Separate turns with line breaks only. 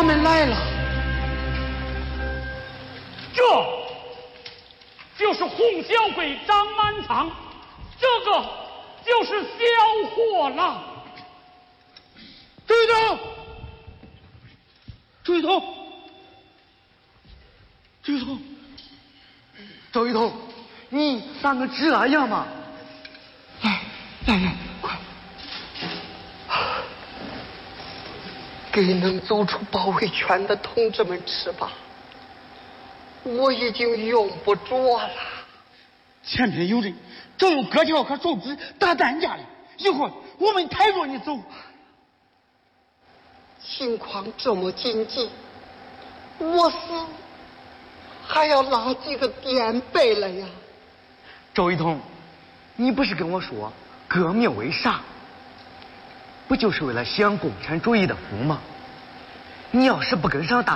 们来了。
这就是洪小贵、张满仓，这个就是小伙了。
周一通，周一通，周一通，周一通，你咋能这样嘛？来，快！给能走出包围圈的同志们吃吧，我已经用不着了。
前面有人正用割条和手指打担架了，一会儿我们抬着你走。
情况这么紧急，我死还要拉几个垫背了呀。周一通，你不是跟我说革命为啥？不就是为了享共产主义的福吗？你要是不跟上大